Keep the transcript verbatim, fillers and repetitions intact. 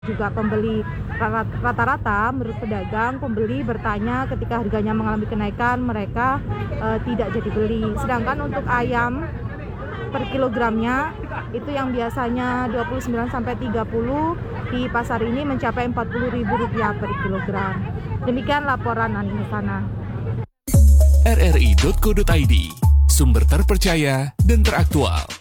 Juga pembeli rata-rata menurut pedagang, pembeli bertanya ketika harganya mengalami kenaikan, mereka e, tidak jadi beli. Sedangkan untuk ayam per kilogramnya itu yang biasanya dua puluh sembilan sampai tiga puluh, di pasar ini mencapai empat puluh ribu rupiah per kilogram. Demikian laporan Ani Husana. R R I titik co titik I D, sumber terpercaya dan teraktual.